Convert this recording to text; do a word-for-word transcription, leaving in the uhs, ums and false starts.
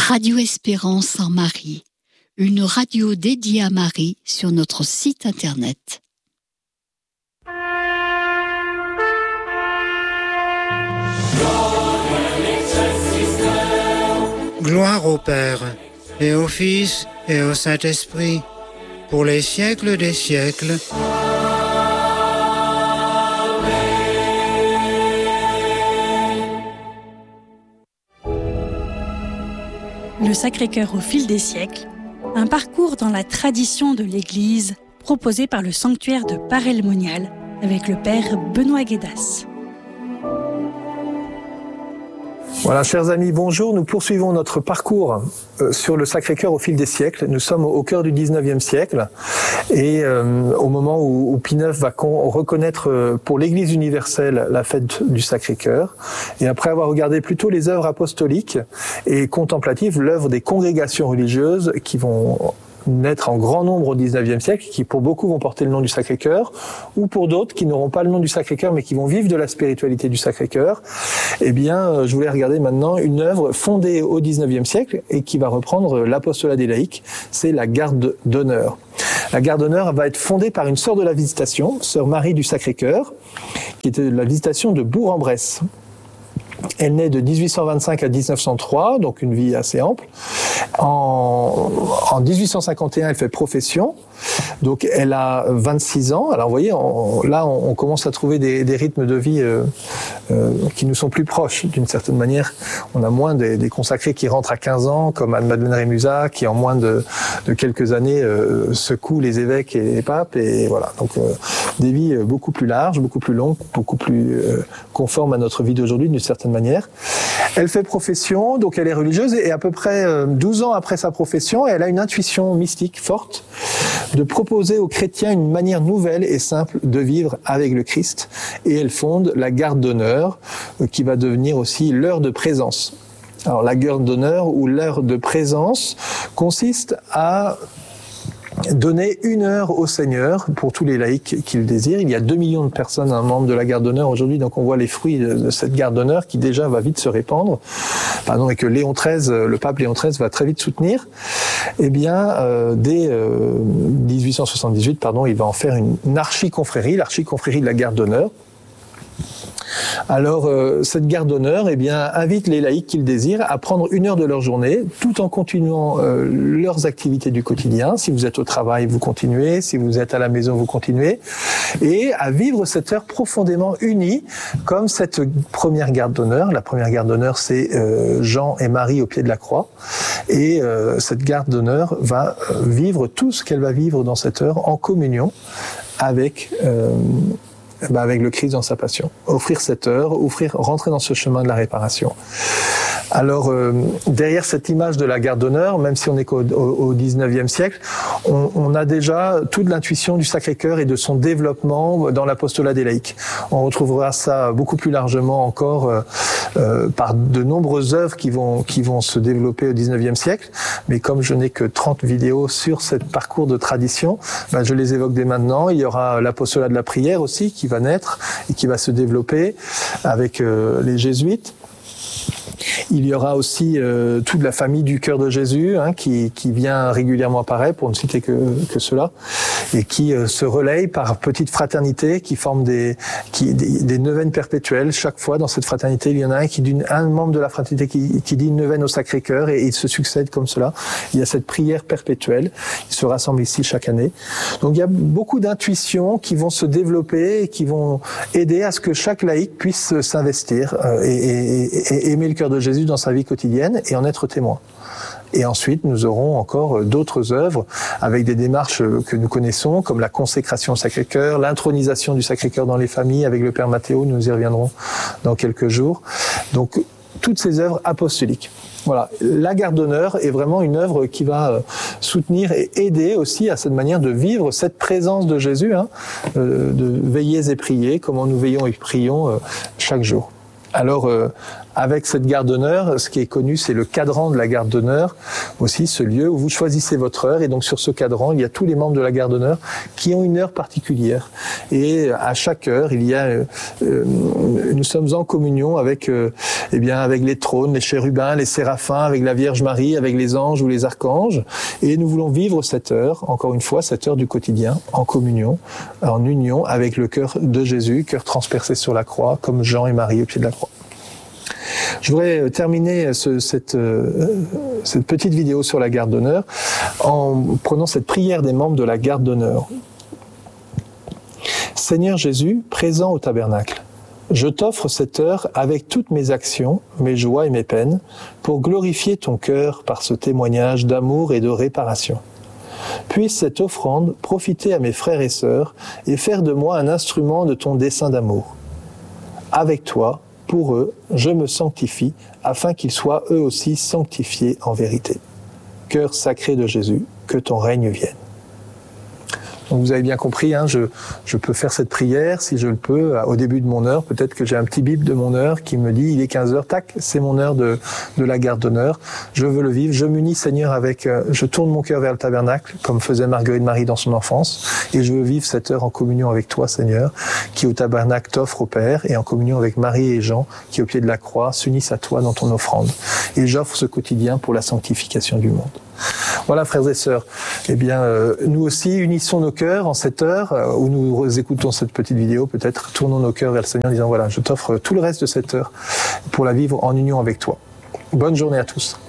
Radio Espérance en Marie, une radio dédiée à Marie sur notre site internet. Gloire au Père, et au Fils, et au Saint-Esprit, pour les siècles des siècles. Le Sacré-Cœur au fil des siècles, un parcours dans la tradition de l'Église proposé par le sanctuaire de Paray-le-Monial avec le Père Benoît Guédas. Voilà, chers amis, bonjour. Nous poursuivons notre parcours euh, sur le Sacré-Cœur au fil des siècles. Nous sommes au cœur du dix-neuvième siècle et euh, au moment où, où Pie neuf va con- reconnaître euh, pour l'Église universelle la fête du Sacré-Cœur. Et après avoir regardé plutôt les œuvres apostoliques et contemplatives, l'œuvre des congrégations religieuses qui vont naître en grand nombre au dix-neuvième siècle, qui pour beaucoup vont porter le nom du Sacré-Cœur, ou pour d'autres qui n'auront pas le nom du Sacré-Cœur, mais qui vont vivre de la spiritualité du Sacré-Cœur, eh bien, je voulais regarder maintenant une œuvre fondée au dix-neuvième siècle et qui va reprendre l'apostolat des laïcs, c'est la garde d'honneur. La garde d'honneur va être fondée par une sœur de la Visitation, sœur Marie du Sacré-Cœur, qui était de la Visitation de Bourg-en-Bresse. Elle naît de dix-huit cent vingt-cinq à dix-neuf cent trois, donc une vie assez ample. En, en dix-huit cent cinquante et un, elle fait profession. Donc elle a vingt-six ans. Alors vous voyez, on, là on, on commence à trouver des, des rythmes de vie euh, euh, qui nous sont plus proches d'une certaine manière. On a moins des, des consacrés qui rentrent à quinze ans, comme Anne-Madeleine Rémusat, qui en moins de, de quelques années euh, secouent les évêques et les papes. Et voilà, donc euh, des vies beaucoup plus larges, beaucoup plus longues, beaucoup plus euh, conformes à notre vie d'aujourd'hui d'une certaine manière. Elle fait profession, donc elle est religieuse, et à peu près euh, douze ans après sa profession, elle a une intuition mystique forte de proposer aux chrétiens une manière nouvelle et simple de vivre avec le Christ. Et elle fonde la garde d'honneur, qui va devenir aussi l'heure de présence. Alors la garde d'honneur ou l'heure de présence consiste à donner une heure au Seigneur pour tous les laïcs qui le désirent. Il y a deux millions de personnes, un membre de la garde d'honneur aujourd'hui, donc on voit les fruits de, de cette garde d'honneur qui déjà va vite se répandre. Pardon, et que Léon treize, le pape Léon treize va très vite soutenir. Eh bien, euh, dès euh, dix-huit cent soixante-dix-huit, pardon, il va en faire une, une archiconfrérie, l'archiconfrérie de la garde d'honneur. Alors, euh, cette garde d'honneur, eh bien, invite les laïcs qui le désirent à prendre une heure de leur journée, tout en continuant euh, leurs activités du quotidien. Si vous êtes au travail, vous continuez. Si vous êtes à la maison, vous continuez. Et à vivre cette heure profondément unie, comme cette première garde d'honneur. La première garde d'honneur, c'est euh, Jean et Marie au pied de la croix. Et euh, cette garde d'honneur va vivre tout ce qu'elle va vivre dans cette heure en communion avec euh, Ben avec le Christ dans sa passion. Offrir cette heure, offrir, rentrer dans ce chemin de la réparation. Alors, euh, derrière cette image de la garde d'honneur, même si on est qu'au au, au dix-neuvième siècle, on, on a déjà toute l'intuition du Sacré-Cœur et de son développement dans l'apostolat des laïcs. On retrouvera ça beaucoup plus largement encore euh, euh, par de nombreuses œuvres qui vont, qui vont se développer au dix-neuvième siècle. Mais comme je n'ai que trente vidéos sur ce parcours de tradition, ben je les évoque dès maintenant. Il y aura l'apostolat de la prière aussi qui va naître et qui va se développer avec euh, les jésuites. Il y aura aussi euh, toute la famille du Cœur de Jésus hein, qui, qui vient régulièrement apparaître, pour ne citer que, que cela, et qui euh, se relaye par petites fraternités qui forment des, qui, des, des neuvaines perpétuelles. Chaque fois, dans cette fraternité, il y en a un qui dit, un membre de la fraternité qui, qui dit une neuvaine au Sacré-Cœur, et, et ils se succèdent comme cela. Il y a cette prière perpétuelle. Ils se rassemblent ici chaque année. Donc il y a beaucoup d'intuitions qui vont se développer et qui vont aider à ce que chaque laïc puisse s'investir euh, et, et, et, et aimer le Cœur de Jésus dans sa vie quotidienne et en être témoin. Et ensuite, nous aurons encore d'autres œuvres avec des démarches que nous connaissons, comme la consécration au Sacré-Cœur, l'intronisation du Sacré-Cœur dans les familles avec le Père Mathéo, nous y reviendrons dans quelques jours. Donc, toutes ces œuvres apostoliques. Voilà, la garde d'honneur est vraiment une œuvre qui va soutenir et aider aussi à cette manière de vivre cette présence de Jésus, hein, de veiller et prier, comment nous veillons et prions chaque jour. Alors, euh, avec cette gare d'honneur, ce qui est connu, c'est le cadran de la gare d'honneur, aussi ce lieu où vous choisissez votre heure, et donc sur ce cadran, il y a tous les membres de la gare d'honneur qui ont une heure particulière. Et à chaque heure, il y a, euh, euh, nous sommes en communion avec, euh, eh bien, avec les trônes, les chérubins, les séraphins, avec la Vierge Marie, avec les anges ou les archanges, et nous voulons vivre cette heure, encore une fois, cette heure du quotidien, en communion, en union avec le cœur de Jésus, cœur transpercé sur la croix, comme Jean et Marie au pied de la croix. Je voudrais terminer ce, cette, euh, cette petite vidéo sur la garde d'honneur en prenant cette prière des membres de la garde d'honneur. Seigneur Jésus, présent au tabernacle, je t'offre cette heure avec toutes mes actions, mes joies et mes peines, pour glorifier ton cœur par ce témoignage d'amour et de réparation. Puisse cette offrande profiter à mes frères et sœurs et faire de moi un instrument de ton dessein d'amour. Avec toi, pour eux, je me sanctifie, afin qu'ils soient eux aussi sanctifiés en vérité. Cœur sacré de Jésus, que ton règne vienne. Donc vous avez bien compris, hein, je, je peux faire cette prière si je le peux au début de mon heure. Peut-être que j'ai un petit bip de mon heure qui me dit il est quinze heures, tac, c'est mon heure de, de la garde d'honneur. Je veux le vivre, je m'unis Seigneur avec, euh, je tourne mon cœur vers le tabernacle comme faisait Marguerite Marie dans son enfance, et je veux vivre cette heure en communion avec toi Seigneur, qui au tabernacle t'offre au Père, et en communion avec Marie et Jean qui au pied de la croix s'unissent à toi dans ton offrande. Et j'offre ce quotidien pour la sanctification du monde. Voilà, frères et sœurs, eh bien, euh, nous aussi unissons nos cœurs en cette heure euh, où nous écoutons cette petite vidéo, peut-être tournons nos cœurs vers le Seigneur en disant voilà, je t'offre tout le reste de cette heure pour la vivre en union avec toi. Bonne journée à tous.